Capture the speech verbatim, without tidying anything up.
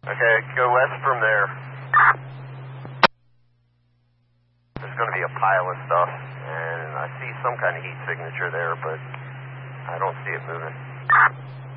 Okay, go west from there. There's going to be a pile of stuff, and I see some kind of heat signature there, but I don't see it moving.